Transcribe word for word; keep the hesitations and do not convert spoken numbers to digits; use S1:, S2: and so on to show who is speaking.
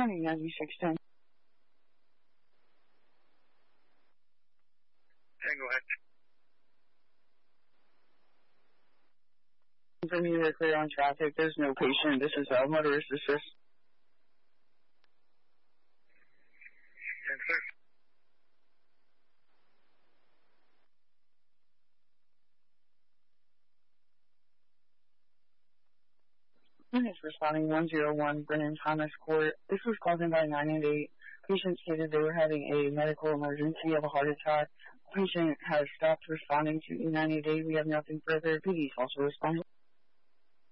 S1: County ninety-six ten.
S2: Tango ahead.
S1: From you, they're clear on traffic. There's no patient. This is uh, motorist assist.
S2: ten clear.
S1: Units responding one zero one Brennan Thomas Court. This was called in by nine eight eight. Patient stated they were having a medical emergency of a heart attack. Patient has stopped responding to nine eight eight. We have nothing further. P D's also responding.